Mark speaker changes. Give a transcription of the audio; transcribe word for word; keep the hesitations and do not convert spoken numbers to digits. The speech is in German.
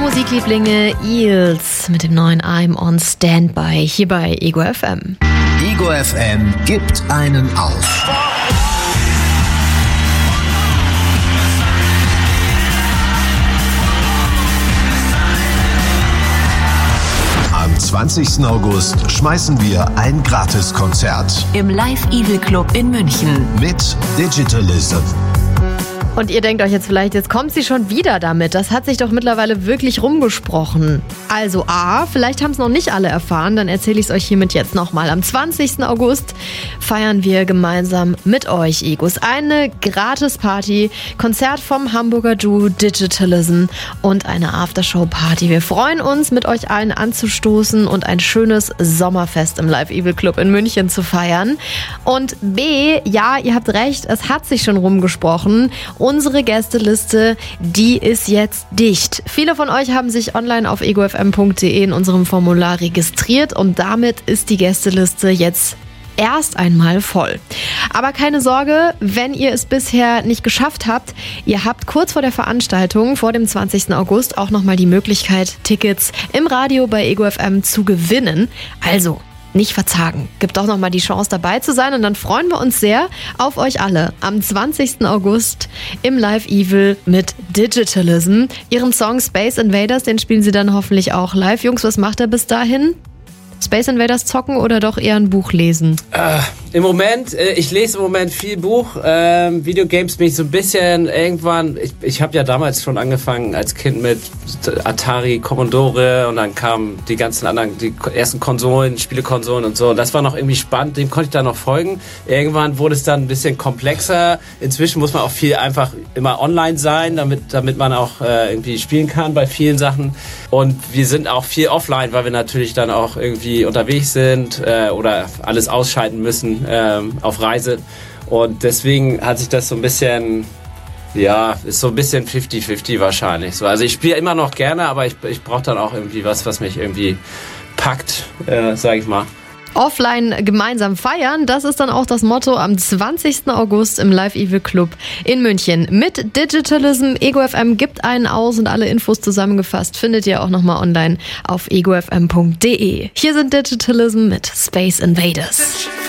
Speaker 1: Musiklieblinge, Eels mit dem neuen I'm on Standby hier bei Ego F M.
Speaker 2: Ego F M gibt einen aus. Am zwanzigsten August schmeißen wir ein Gratiskonzert
Speaker 3: im Live Evil Club in München
Speaker 2: mit Digitalism.
Speaker 1: Und ihr denkt euch jetzt vielleicht, jetzt kommt sie schon wieder damit. Das hat sich doch mittlerweile wirklich rumgesprochen. Also A, vielleicht haben es noch nicht alle erfahren, dann erzähle ich es euch hiermit jetzt nochmal. Am zwanzigsten August feiern wir gemeinsam mit euch, Egos, eine Gratis-Party, Konzert vom Hamburger Duo Digitalism und eine Aftershow-Party. Wir freuen uns, mit euch allen anzustoßen und ein schönes Sommerfest im Live Evil Club in München zu feiern. Und B, ja, ihr habt recht, es hat sich schon rumgesprochen. Unsere Gästeliste, die ist jetzt dicht. Viele von euch haben sich online auf ego f m punkt d e in unserem Formular registriert und damit ist die Gästeliste jetzt erst einmal voll. Aber keine Sorge, wenn ihr es bisher nicht geschafft habt, ihr habt kurz vor der Veranstaltung, vor dem zwanzigsten August, auch nochmal die Möglichkeit, Tickets im Radio bei Ego F M zu gewinnen. Also nicht verzagen. Gibt auch nochmal die Chance dabei zu sein und dann freuen wir uns sehr auf euch alle am zwanzigsten August im Live Evil mit Digitalism. Ihren Song Space Invaders, den spielen sie dann hoffentlich auch live. Jungs, was macht er bis dahin? Space Invaders zocken oder doch eher ein Buch lesen?
Speaker 4: Äh, Im Moment, äh, ich lese im Moment viel Buch. Ähm, Videogames bin ich so ein bisschen irgendwann, ich, ich habe ja damals schon angefangen als Kind mit Atari, Commodore und dann kamen die ganzen anderen, die ersten Konsolen, Spielekonsolen und so. Und das war noch irgendwie spannend, dem konnte ich da noch folgen. Irgendwann wurde es dann ein bisschen komplexer. Inzwischen muss man auch viel einfach immer online sein, damit, damit man auch äh, irgendwie spielen kann bei vielen Sachen. Und wir sind auch viel offline, weil wir natürlich dann auch irgendwie unterwegs sind äh, oder alles ausschalten müssen ähm, auf Reise. Und deswegen hat sich das so ein bisschen, ja, ist so ein bisschen fifty fifty wahrscheinlich. So, also ich spiele immer noch gerne, aber ich, ich brauche dann auch irgendwie was, was mich irgendwie packt, äh, sag ich mal.
Speaker 1: Offline gemeinsam feiern, das ist dann auch das Motto am zwanzigsten August im Live Evil Club in München. Mit Digitalism, Ego F M gibt einen aus und alle Infos zusammengefasst findet ihr auch nochmal online auf ego f m punkt d e. Hier sind Digitalism mit Space Invaders.